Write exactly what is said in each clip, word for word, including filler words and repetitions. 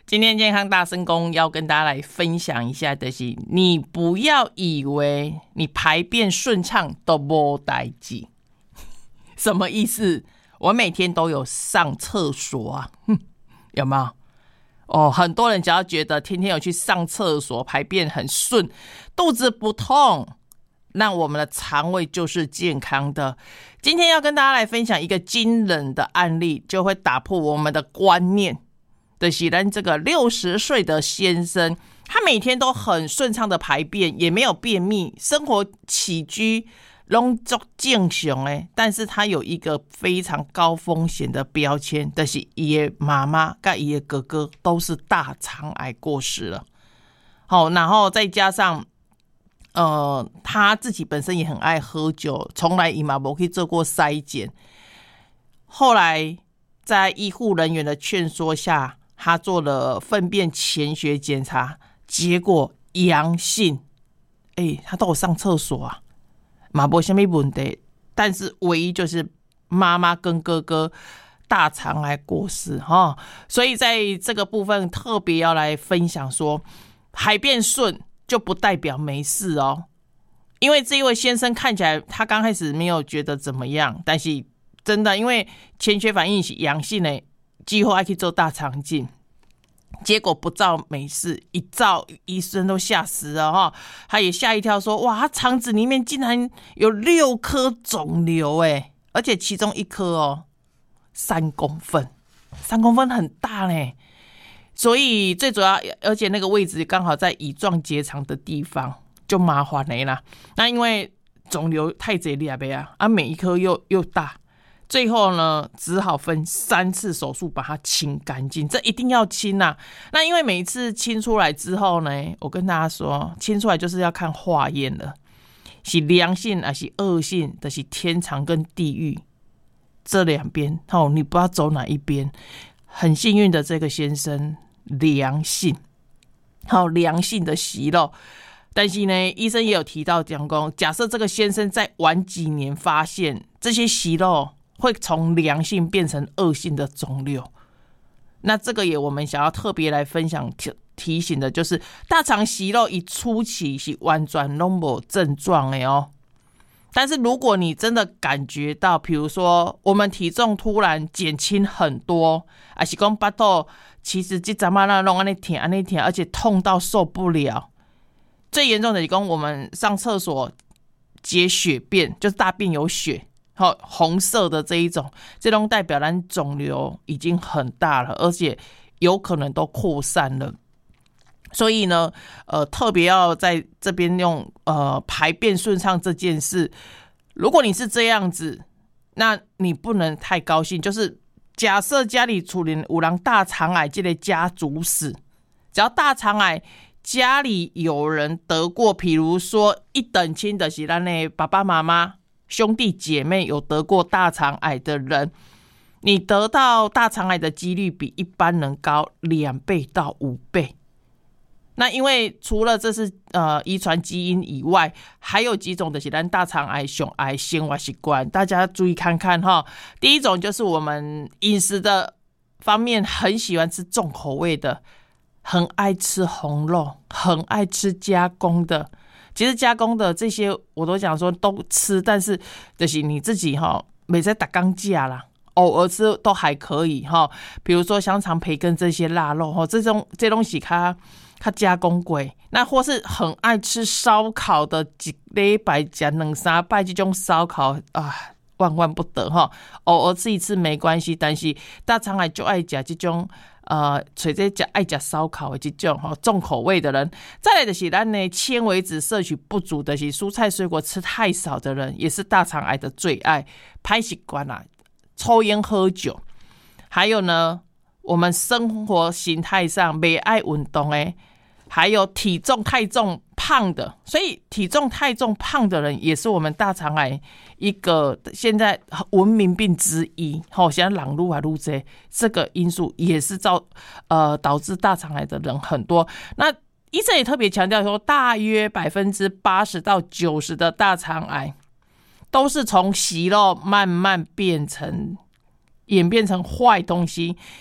今天健康大声公要跟大家来分享一下的是，你不要以为你排便顺畅都没代志。什么意思？我每天都有上厕所啊，有没有？哦，很多人只要觉得天天有去上厕所，排便很顺，肚子不痛，那我们的肠胃就是健康的。今天要跟大家来分享一个惊人的案例，就会打破我们的观念。就是咱这个六十岁的先生，他每天都很顺畅的排便，也没有便秘，生活起居拢足正常诶，但是他有一个非常高风险的标签，就是他的妈妈跟他的哥哥都是大肠癌过世了。好，然后再加上呃，他自己本身也很爱喝酒，从来也没去做过筛检。后来在医护人员的劝说下，他做了粪便潜血检查，结果阳性。欸，他都有上厕所啊，嘛没什么问题，但是唯一就是妈妈跟哥哥大肠癌过世哈，所以在这个部分特别要来分享说，排便顺就不代表没事哦。因为这一位先生看起来他刚开始没有觉得怎么样，但是真的因为潜血反应是阳性的，几乎还去做大肠镜，结果不照没事，一照医生都吓死了哈，他也吓一跳说，哇，他肠子里面竟然有六颗肿瘤哎，而且其中一颗哦三公分，三公分很大嘞，所以最主要，而且那个位置刚好在乙状结肠的地方，就麻烦了啦。那因为肿瘤太贼厉害啊，啊每一颗又又大。最后呢，只好分三次手术把它清干净，这一定要清啊。那因为每一次清出来之后呢，我跟大家说，清出来就是要看化验了，是良性还是恶性，就是天堂跟地狱这两边，哦，你不知道走哪一边。很幸运的这个先生良性，好良性的息肉。但是呢，医生也有提到讲说，假设这个先生在晚几年发现这些息肉会从良性变成恶性的肿瘤，那这个也我们想要特别来分享提醒的，就是大肠息肉一初期是完全都没有症状的哦。但是如果你真的感觉到，比如说我们体重突然减轻很多，还是说巴肚其实这阵那弄安尼疼安尼疼，而且痛到受不了，最严重的是说我们上厕所解血便，就是大便有血。红色的这一种，这种代表咱肿瘤已经很大了，而且有可能都扩散了。所以呢，呃，特别要在这边用呃排便顺畅这件事。如果你是这样子，那你不能太高兴。就是假设家里处理有人大肠癌这类家族史，只要大肠癌家里有人得过，比如说一等亲的是咱的爸爸妈妈。兄弟姐妹有得过大肠癌的人，你得到大肠癌的几率比一般人高两倍到五倍。那因为除了这是呃遗传基因以外，还有几种的是咱大肠癌、熊癌生活习惯，大家注意看看哈。第一种就是我们饮食的方面很喜欢吃重口味的，很爱吃红肉，很爱吃加工的。其实加工的这些我都讲说都吃，但是就是你自己哈，没在打钢架啦，偶尔吃都还可以哈。比如说香肠、培根这些腊肉哈，这种这东西它它加工过，那或是很爱吃烧烤的，一礼拜吃两三拜这种烧烤啊，万万不得哈。偶尔吃一次没关系，但是大肠癌就爱吃这种。呃，除了吃爱吃烧烤的这种哈重口味的人，再来就是咱呢纤维质摄取不足的，是蔬菜水果吃太少的人，也是大肠癌的最爱。歹习惯啦，抽烟喝酒，还有呢，我们生活形态上不爱运动诶，还有体重太重胖的，所以体重太重胖的人也是我们大肠癌一个现在文明病之一。好，现在朗路啊路这这个因素也是造呃导致大肠癌的人很多。那医生也特别强调说，大约百分之八十到九十的大肠癌都是从息肉慢慢变成演变成坏东西。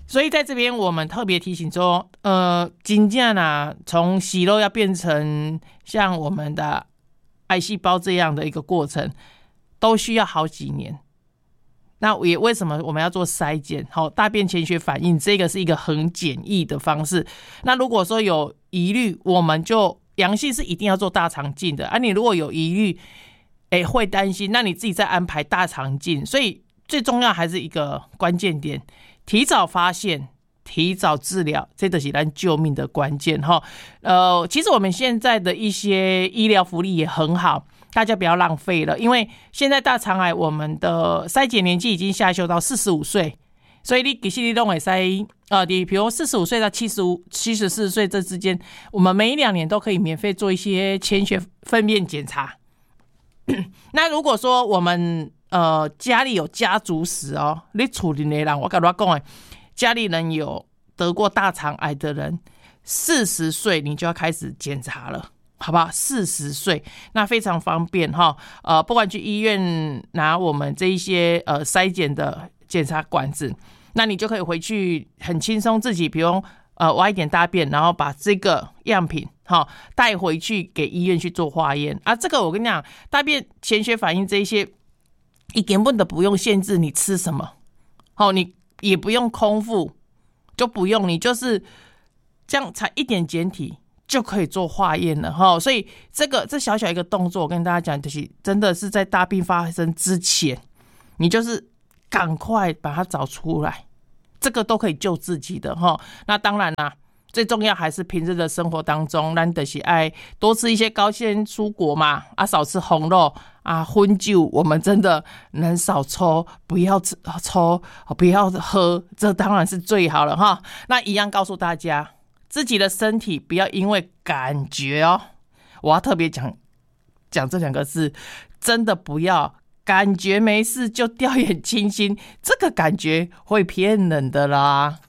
所以在这边我们特别提醒说，呃，真正啊，从息肉要变成像我们的癌细胞这样的一个过程，都需要好几年。那也为什么我们要做筛检？好，大便潜血反应这个是一个很简易的方式。那如果说有疑虑，我们就阳性是一定要做大肠镜的啊。你如果有疑虑，哎，会担心，那你自己再安排大肠镜。所以最重要还是一个关键点，提早发现，提早治疗，这就是咱救命的关键哈。呃，其实我们现在的一些医疗福利也很好。大家不要浪费了，因为现在大肠癌我们的筛检年纪已经下修到四十五岁，所以你其实你都可以筛，呃，你比如四十五岁到七十五、七十四岁这之间，我们每两年都可以免费做一些潜血粪便检查。那如果说我们呃家里有家族史哦，你处理的人，我跟你讲，家里人有得过大肠癌的人，四十岁你就要开始检查了。好不好？四十岁，那非常方便哈。呃，不管去医院拿我们这一些呃筛检的检查管子，那你就可以回去很轻松自己，比如呃挖一点大便，然后把这个样品哈带回去给医院去做化验啊。这个我跟你讲，大便潜血反应这一些，一根本的不用限制你吃什么，好，你也不用空腹，就不用，你就是这样才一点检体。就可以做化验了哈，所以这个这小小一个动作，我跟大家讲，就是真的是在大病发生之前，你就是赶快把它找出来，这个都可以救自己的哈。那当然啦，最重要还是平日的生活当中，咱就是爱多吃一些高纤蔬果嘛，啊，少吃红肉啊，荤酒我们真的能少抽，不要抽，不要喝，这当然是最好了哈。那一样告诉大家。自己的身体不要因为感觉哦，我要特别讲讲这两个字，真的不要感觉没事就掉以轻心，这个感觉会骗人的啦。